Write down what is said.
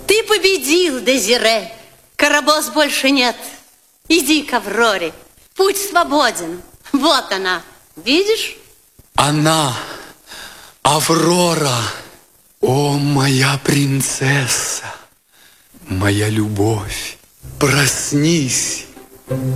Ты победил, Дезире. Карабос больше нет. Иди к Авроре. Путь свободен. Вот она. Видишь? Она, Аврора. О, моя принцесса, моя любовь, проснись.